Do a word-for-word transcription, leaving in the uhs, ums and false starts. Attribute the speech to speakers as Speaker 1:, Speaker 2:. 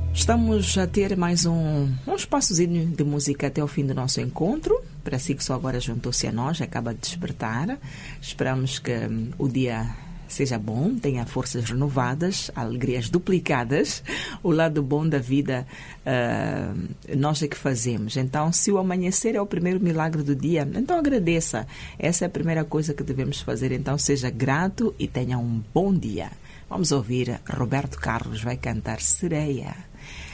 Speaker 1: Estamos a ter mais um, um espaçozinho de música até o fim do nosso encontro. Para si que só agora juntou-se a nós, acaba de despertar. Esperamos que um, o dia seja bom, tenha forças renovadas, alegrias duplicadas. O lado bom da vida uh, nós é que fazemos. Então, se o amanhecer é o primeiro milagre do dia, então agradeça. Essa é a primeira coisa que devemos fazer. Então, seja grato e tenha um bom dia. Vamos ouvir Roberto Carlos vai cantar Sereia.